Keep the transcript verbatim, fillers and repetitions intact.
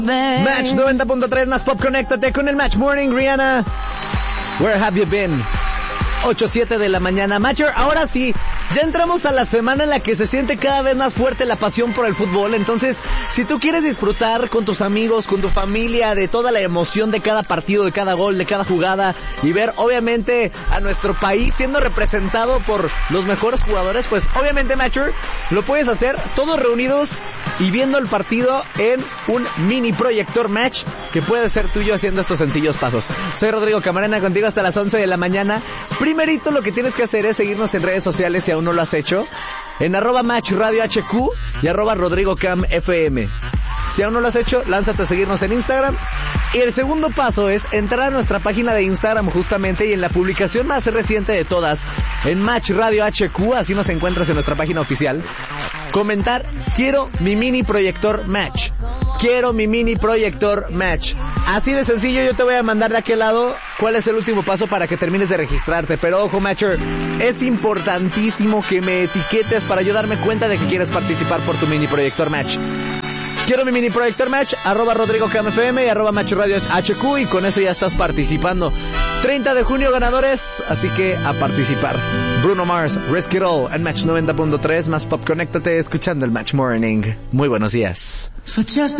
Match noventa punto tres más Pop, conéctate con el Match Morning. Rihanna, Where Have You Been? ocho siete de la mañana. Matcher, ahora sí, ya entramos a la semana en la que se siente cada vez más fuerte la pasión por el fútbol. Entonces, si tú quieres disfrutar con tus amigos, con tu familia, de toda la emoción de cada partido, de cada gol, de cada jugada, y ver obviamente a nuestro país siendo representado por los mejores jugadores, pues obviamente, Matcher, lo puedes hacer todos reunidos y viendo el partido en un mini proyector Match que puede ser tuyo haciendo estos sencillos pasos. Soy Rodrigo Camarena, contigo hasta las once de la mañana. Primerito lo que tienes que hacer es seguirnos en redes sociales si aún no lo has hecho, en arroba Match Radio H Q y arroba Rodrigo Cam F M. Si aún no lo has hecho, lánzate a seguirnos en Instagram. Y el segundo paso es entrar a nuestra página de Instagram justamente, y en la publicación más reciente de todas, en Match Radio H Q, así nos encuentras en nuestra página oficial, comentar: quiero mi mini proyector Match. Quiero mi mini proyector Match. Así de sencillo. Yo te voy a mandar de aquel lado cuál es el último paso para que termines de registrarte. Pero ojo, Matcher, es importantísimo que me etiquetes para yo darme cuenta de que quieres participar por tu mini proyector Match. Quiero mi mini proyector Match, arroba Rodrigo Cam F M y arroba Match Radio H Q, y con eso ya estás participando. treinta de junio ganadores, así que a participar. Bruno Mars, Risk It All, en Match noventa punto tres más Pop, conéctate escuchando el Match Morning. Muy buenos días. For just